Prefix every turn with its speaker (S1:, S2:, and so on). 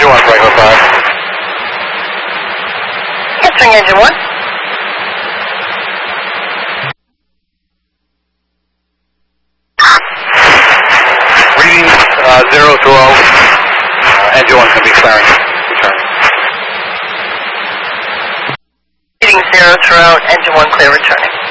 S1: Engine 1, Franklin 5.
S2: Answering Engine 1.
S1: Reading 0 through 0. Engine 1 can be clearing. Return.
S2: Reading 0 throughout, Engine 1 clear returning.